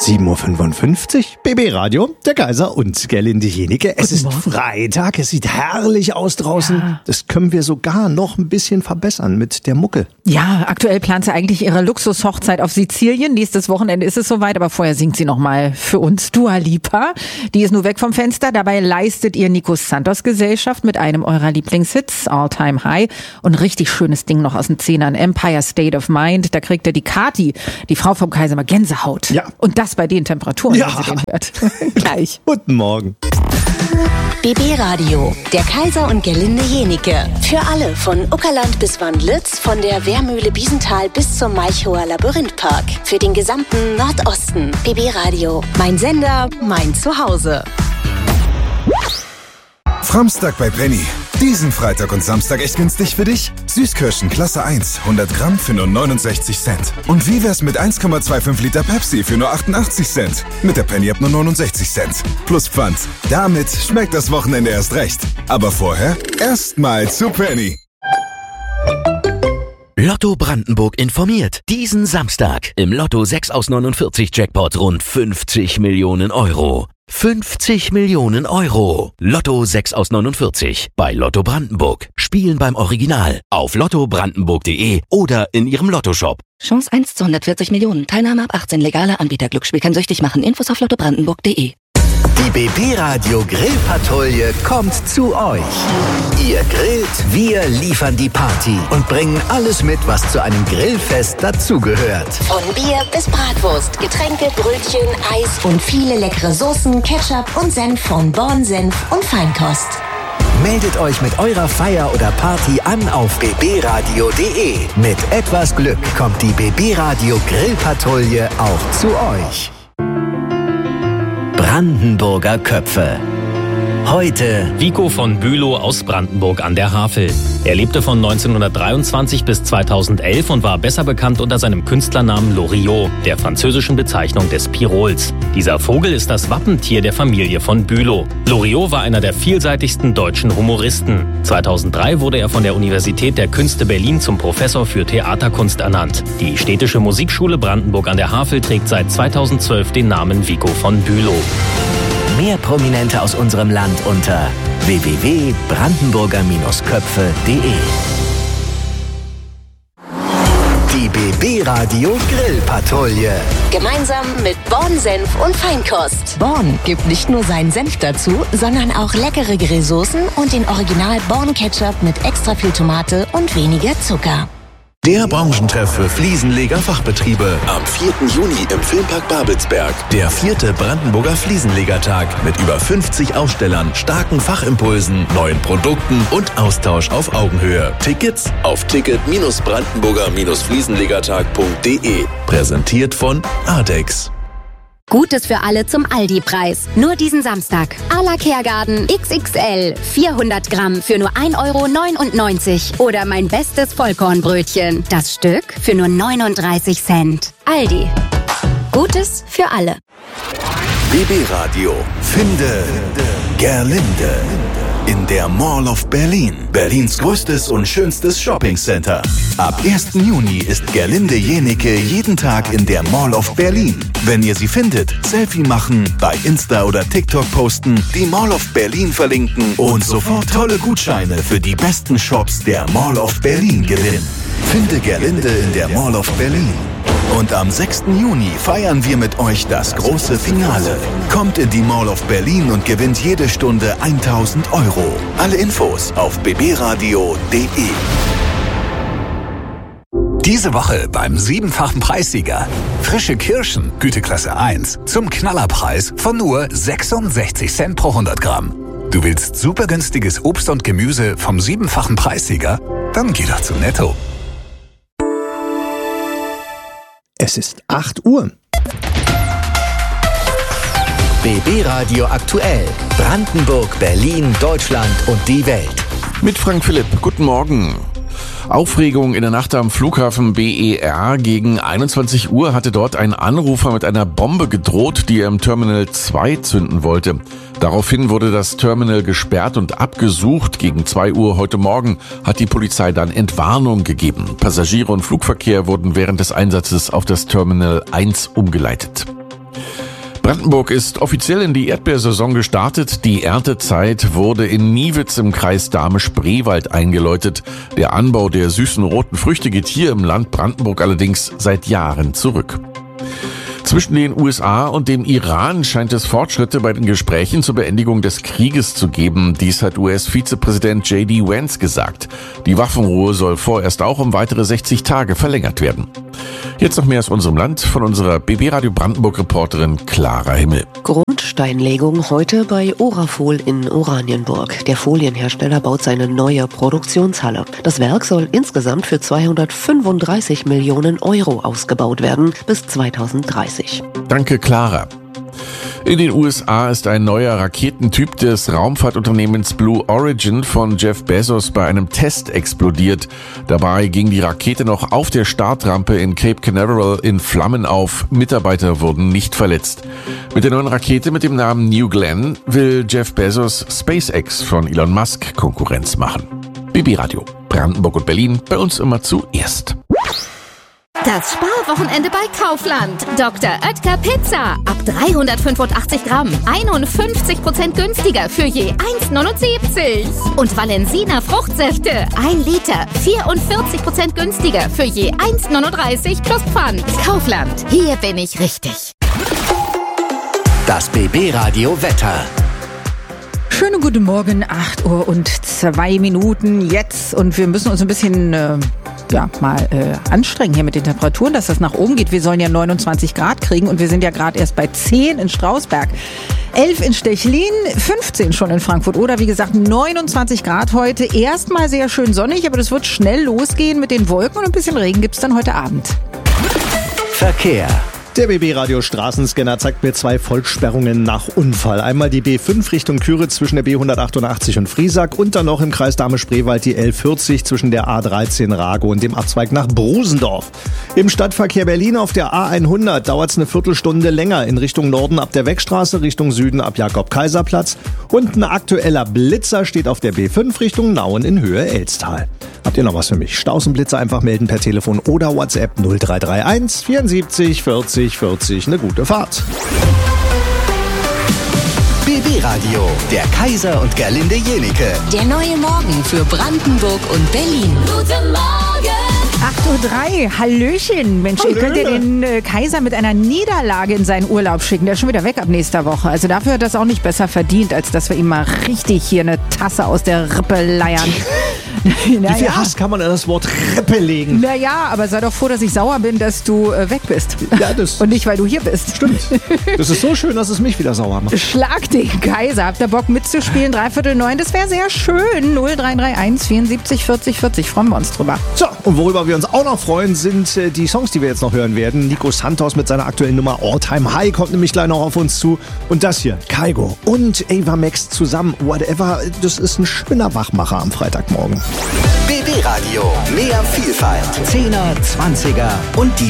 7.55 Uhr, BB Radio, der Kaiser und Gerlinde Jenike. Es ist Freitag, es sieht herrlich aus draußen. Ja. Das können wir sogar noch ein bisschen verbessern mit der Mucke. Ja, aktuell plant sie eigentlich ihre Luxushochzeit auf Sizilien. Nächstes Wochenende ist es soweit, aber vorher singt sie nochmal für uns Dua Lipa. Die ist nur weg vom Fenster. Dabei leistet ihr Nico Santos Gesellschaft mit einem eurer Lieblingshits, All Time High. Und ein richtig schönes Ding noch aus den 10ern, Empire State of Mind. Da kriegt er die Kati, die Frau vom Kaiser, mal Gänsehaut. Ja. Und das bei den Temperaturen, wenn sie den hört. Gleich. Guten Morgen. BB Radio, der Kaiser und Gerlinde Jenike. Für alle von Uckerland bis Wandlitz, von der Wehrmühle Biesenthal bis zum Malchower Labyrinthpark. Für den gesamten Nordosten. BB Radio, mein Sender, mein Zuhause. Framstag bei Penny. Diesen Freitag und Samstag echt günstig für dich? Süßkirschen Klasse 1, 100 Gramm für nur 69 Cent. Und wie wär's mit 1,25 Liter Pepsi für nur 88 Cent? Mit der Penny ab nur 69 Cent. Plus Pfand. Damit schmeckt das Wochenende erst recht. Aber vorher erstmal zu Penny. Lotto Brandenburg informiert. Diesen Samstag im Lotto 6 aus 49 Jackpot rund 50 Millionen Euro. 50 Millionen Euro. Lotto 6 aus 49 bei Lotto Brandenburg. Spielen beim Original auf lottobrandenburg.de oder in ihrem Lottoshop. Chance 1 zu 140 Millionen. Teilnahme ab 18. Legale Anbieter. Glücksspiel kann süchtig machen. Infos auf lottobrandenburg.de. Die BB Radio Grillpatrouille kommt zu euch. Ihr grillt, wir liefern die Party und bringen alles mit, was zu einem Grillfest dazugehört. Von Bier bis Bratwurst, Getränke, Brötchen, Eis und viele leckere Soßen, Ketchup und Senf von Born Senf und Feinkost. Meldet euch mit eurer Feier oder Party an auf bbradio.de. Mit etwas Glück kommt die BB Radio Grillpatrouille auch zu euch. Brandenburger Köpfe. Heute Vico von Bülow aus Brandenburg an der Havel. Er lebte von 1923 bis 2011 und war besser bekannt unter seinem Künstlernamen Loriot, der französischen Bezeichnung des Pirols. Dieser Vogel ist das Wappentier der Familie von Bülow. Loriot war einer der vielseitigsten deutschen Humoristen. 2003 wurde er von der Universität der Künste Berlin zum Professor für Theaterkunst ernannt. Die Städtische Musikschule Brandenburg an der Havel trägt seit 2012 den Namen Vico von Bülow. Mehr Prominente aus unserem Land unter www.brandenburger-köpfe.de. Die BB Radio Grillpatrouille. Gemeinsam mit Born Senf und Feinkost. Born gibt nicht nur seinen Senf dazu, sondern auch leckere Grillsoßen und den Original Born Ketchup mit extra viel Tomate und weniger Zucker. Der Branchentreff für Fliesenleger-Fachbetriebe. Am 4. Juni im Filmpark Babelsberg. Der 4. Brandenburger Fliesenlegertag mit über 50 Ausstellern, starken Fachimpulsen, neuen Produkten und Austausch auf Augenhöhe. Tickets auf ticket-brandenburger-fliesenlegertag.de. Präsentiert von Adex. Gutes für alle zum Aldi-Preis. Nur diesen Samstag. Ala Kehrgarten XXL. 400 Gramm für nur 1,99 € Oder mein bestes Vollkornbrötchen. Das Stück für nur 39 Cent. Aldi. Gutes für alle. BB Radio. Finde Gerlinde. In der Mall of Berlin. Berlins größtes und schönstes Shoppingcenter. Ab 1. Juni ist Gerlinde Jenike jeden Tag in der Mall of Berlin. Wenn ihr sie findet, Selfie machen, bei Insta oder TikTok posten, die Mall of Berlin verlinken und sofort tolle Gutscheine für die besten Shops der Mall of Berlin gewinnen. Finde Gerlinde in der Mall of Berlin. Und am 6. Juni feiern wir mit euch das große Finale. Kommt in die Mall of Berlin und gewinnt jede Stunde 1.000 €. Alle Infos auf bbradio.de. Diese Woche beim 7-fachen Preissieger. Frische Kirschen, Güteklasse 1, zum Knallerpreis von nur 66 Cent pro 100 Gramm. Du willst super günstiges Obst und Gemüse vom 7-fachen Preissieger? Dann geh doch zu Netto. Es ist 8 Uhr. BB Radio aktuell. Brandenburg, Berlin, Deutschland und die Welt. Mit Frank Philipp. Guten Morgen. Aufregung in der Nacht am Flughafen BER. Gegen 21 Uhr hatte dort ein Anrufer mit einer Bombe gedroht, die er im Terminal 2 zünden wollte. Daraufhin wurde das Terminal gesperrt und abgesucht. Gegen 2 Uhr heute Morgen hat die Polizei dann Entwarnung gegeben. Passagiere und Flugverkehr wurden während des Einsatzes auf das Terminal 1 umgeleitet. Brandenburg ist offiziell in die Erdbeersaison gestartet. Die Erntezeit wurde in Niewitz im Kreis Dahme-Spreewald eingeläutet. Der Anbau der süßen roten Früchte geht hier im Land Brandenburg allerdings seit Jahren zurück. Zwischen den USA und dem Iran scheint es Fortschritte bei den Gesprächen zur Beendigung des Krieges zu geben. Dies hat US-Vizepräsident J.D. Vance gesagt. Die Waffenruhe soll vorerst auch um weitere 60 Tage verlängert werden. Jetzt noch mehr aus unserem Land von unserer BB Radio Brandenburg-Reporterin Clara Himmel. Grundsteinlegung heute bei Orafol in Oranienburg. Der Folienhersteller baut seine neue Produktionshalle. Das Werk soll insgesamt für 235 Millionen Euro ausgebaut werden bis 2030. Danke, Clara. In den USA ist ein neuer Raketentyp des Raumfahrtunternehmens Blue Origin von Jeff Bezos bei einem Test explodiert. Dabei ging die Rakete noch auf der Startrampe in Cape Canaveral in Flammen auf. Mitarbeiter wurden nicht verletzt. Mit der neuen Rakete mit dem Namen New Glenn will Jeff Bezos SpaceX von Elon Musk Konkurrenz machen. BB Radio, Brandenburg und Berlin, bei uns immer zuerst. Das Sparwochenende bei Kaufland. Dr. Oetker Pizza. Ab 385 Gramm. 51% günstiger für je 1,79. Und Valensina Fruchtsäfte. 1 Liter. 44% günstiger für je 1,39 plus Pfand. Kaufland. Hier bin ich richtig. Das BB Radio Wetter. Schönen guten Morgen, 8:02 jetzt. Und wir müssen uns ein bisschen anstrengen hier mit den Temperaturen, dass das nach oben geht. Wir sollen ja 29 Grad kriegen und wir sind ja gerade erst bei 10 in Strausberg, 11 in Stechlin, 15 schon in Frankfurt oder wie gesagt 29 Grad heute. Erstmal sehr schön sonnig, aber das wird schnell losgehen mit den Wolken und ein bisschen Regen gibt's dann heute Abend. Verkehr. Der BB-Radio Straßenscanner zeigt mir 2 Vollsperrungen nach Unfall. Einmal die B5 Richtung Küritz zwischen der B188 und Friesack und dann noch im Kreis Dahme-Spreewald die L40 zwischen der A13 Rago und dem Abzweig nach Brusendorf. Im Stadtverkehr Berlin auf der A100 dauert es eine Viertelstunde länger in Richtung Norden ab der Weckstraße, Richtung Süden ab Jakob-Kaiser-Platz. Und ein aktueller Blitzer steht auf der B5 Richtung Nauen in Höhe Elstal. Habt ihr noch was für mich? Staus und Blitzer einfach melden per Telefon oder WhatsApp 0331 74 40 40. Eine gute Fahrt. BB Radio, der Kaiser und Gerlinde Jenike. Der neue Morgen für Brandenburg und Berlin. Guten Morgen. 8:03 Hallöchen. Mensch, ihr könnt ja den Kaiser mit einer Niederlage in seinen Urlaub schicken. Der ist schon wieder weg ab nächster Woche. Also dafür hat das auch nicht besser verdient, als dass wir ihm mal richtig hier eine Tasse aus der Rippe leiern. Wie viel Hass kann man in das Wort Rippe legen? Naja, aber sei doch froh, dass ich sauer bin, dass du weg bist. Ja, das und nicht, weil du hier bist. Stimmt. Das ist so schön, dass es mich wieder sauer macht. Schlag den Kaiser. Habt ihr Bock mitzuspielen? 8:45. Das wäre sehr schön. 0331 74 40 40. Freuen wir uns drüber. So, und worüber wir uns auch noch freuen, sind die Songs, die wir jetzt noch hören werden. Nico Santos mit seiner aktuellen Nummer All Time High kommt nämlich gleich noch auf uns zu. Und das hier, Kygo und Ava Max zusammen. Whatever, das ist ein schöner Wachmacher am Freitagmorgen. BB Radio, mehr Vielfalt. 10er, 20er und die